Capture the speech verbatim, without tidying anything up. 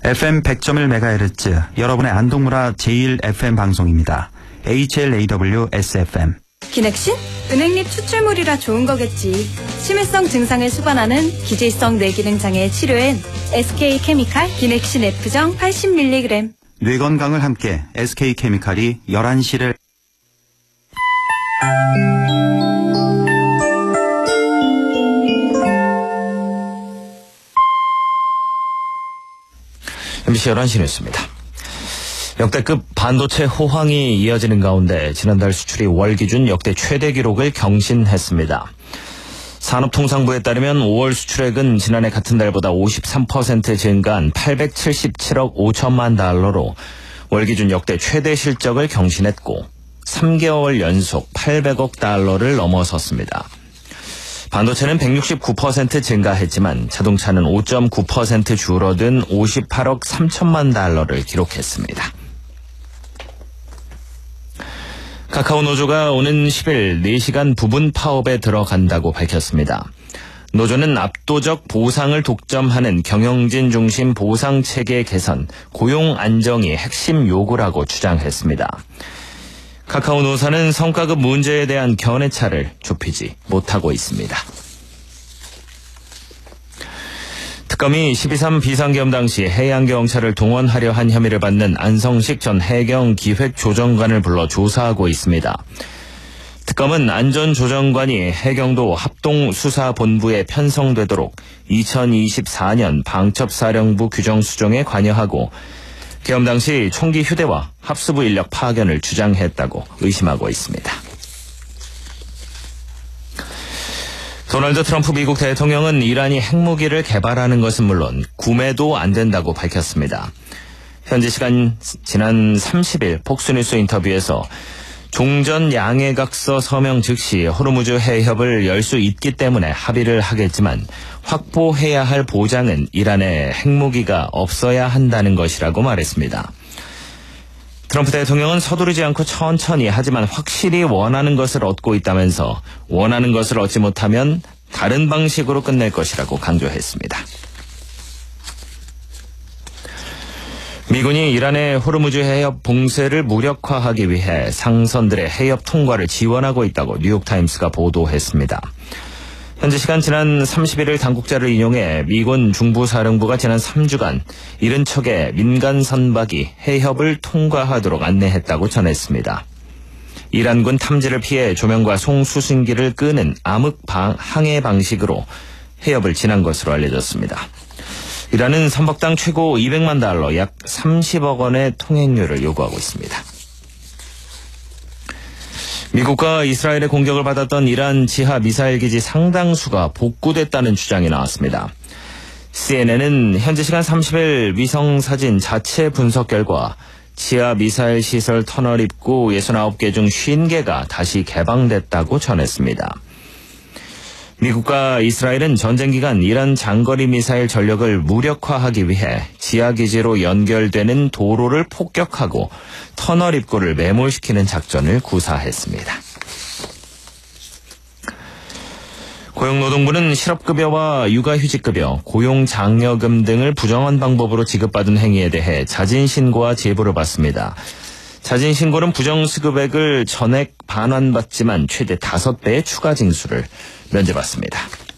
에프엠 백 점 일 메가헤르츠 여러분의 안동문화 제일 에프엠 방송입니다. 에이치엘에이더블유-에스에프엠. 기넥신? 은행잎 추출물이라 좋은 거겠지. 심해성 증상을 수반하는 기질성 뇌기능 장애 치료엔 에스케이케미칼 기넥신 F정 팔십 밀리그램. 뇌 건강을 함께 에스케이케미칼이 열한 시를 엠비씨 열한 시 뉴스입니다. 역대급 반도체 호황이 이어지는 가운데 지난달 수출이 월 기준 역대 최대 기록을 경신했습니다. 산업통상부에 따르면 오월 수출액은 지난해 같은 달보다 오십삼 퍼센트 증가한 팔백칠십칠억 오천만 달러로 월 기준 역대 최대 실적을 경신했고 삼 개월 연속 팔백억 달러를 넘어섰습니다. 반도체는 백육십구 퍼센트 증가했지만 자동차는 오 점 구 퍼센트 줄어든 오십팔억 삼천만 달러를 기록했습니다. 카카오 노조가 오는 십 일 네 시간 부분 파업에 들어간다고 밝혔습니다. 노조는 압도적 보상을 독점하는 경영진 중심 보상체계 개선, 고용 안정이 핵심 요구라고 주장했습니다. 카카오 노사는 성과급 문제에 대한 견해차를 좁히지 못하고 있습니다. 특검이 십이 삼 비상계엄 당시 해양경찰을 동원하려 한 혐의를 받는 안성식 전 해경기획조정관을 불러 조사하고 있습니다. 특검은 안 전 조정관이 해경도 합동수사본부에 편성되도록 이천이십사 년 방첩사령부 규정수정에 관여하고 계엄 당시 총기 휴대와 합수부 인력 파견을 주장했다고 의심하고 있습니다. 도널드 트럼프 미국 대통령은 이란이 핵무기를 개발하는 것은 물론 구매도 안 된다고 밝혔습니다. 현지 시간 지난 삼십 일 폭스뉴스 인터뷰에서 종전 양해각서 서명 즉시 호르무즈 해협을 열 수 있기 때문에 합의를 하겠지만 확보해야 할 보장은 이란에 핵무기가 없어야 한다는 것이라고 말했습니다. 트럼프 대통령은 서두르지 않고 천천히 하지만 확실히 원하는 것을 얻고 있다면서 원하는 것을 얻지 못하면 다른 방식으로 끝낼 것이라고 강조했습니다. 미군이 이란의 호르무즈 해협 봉쇄를 무력화하기 위해 상선들의 해협 통과를 지원하고 있다고 뉴욕타임스가 보도했습니다. 현지 시간 지난 삼십 일 당국자를 인용해 미군 중부사령부가 지난 삼 주간 칠십 척의 민간 선박이 해협을 통과하도록 안내했다고 전했습니다. 이란군 탐지를 피해 조명과 송수신기를 끄는 암흑 방, 항해 방식으로 해협을 지난 것으로 알려졌습니다. 이란은 선박당 최고 이백만 달러, 약 삼십억 원의 통행료를 요구하고 있습니다. 미국과 이스라엘의 공격을 받았던 이란 지하 미사일 기지 상당수가 복구됐다는 주장이 나왔습니다. 씨엔엔은 현지 시간 삼십 일 위성사진 자체 분석 결과 지하 미사일 시설 터널 입구 육십구 개 중 오십 개가 다시 개방됐다고 전했습니다. 미국과 이스라엘은 전쟁 기간 이란 장거리 미사일 전력을 무력화하기 위해 지하기지로 연결되는 도로를 폭격하고 터널 입구를 매몰시키는 작전을 구사했습니다. 고용노동부는 실업급여와 육아휴직급여, 고용장려금 등을 부정한 방법으로 지급받은 행위에 대해 자진신고와 제보를 받습니다. 자진신고는 부정수급액을 전액 반환받지만 최대 다섯 배의 추가 징수를 면제받습니다.